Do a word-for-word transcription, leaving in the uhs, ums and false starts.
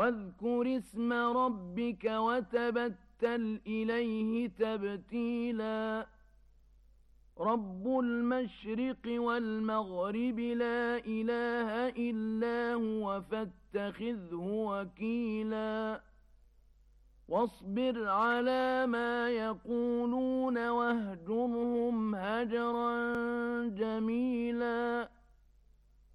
واذكر اسم ربك وتبتل إليه تبتيلا رب المشرق والمغرب لا إله إلا هو فاتخذه وكيلا واصبر على ما يقولون واهجرهم هجرا جميلا